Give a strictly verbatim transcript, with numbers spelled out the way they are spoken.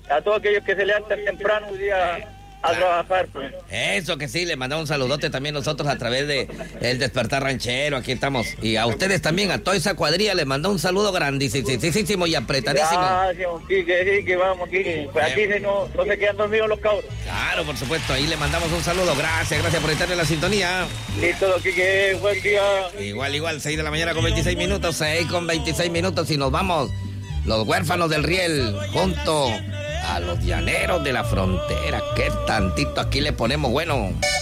a todos aquellos que se levantan temprano un día a trabajar, pues. Eso que sí, le mandamos un saludote también nosotros a través de El Despertar Ranchero, aquí estamos. Y a ustedes también, a toda esa cuadrilla, les mandó un saludo grandísimo y apretadísimo. Gracias, Quique, sí, que vamos, Quique. Pues aquí se no, no se quedan dormidos los cabros. Claro, por supuesto, ahí le mandamos un saludo. Gracias, gracias por estar en la sintonía. Listo, Quique, buen día. Igual, igual, seis de la mañana con veintiséis minutos, seis con veintiséis minutos y nos vamos. Los huérfanos del Riel, junto a los llaneros de la frontera. Qué tantito aquí le ponemos bueno.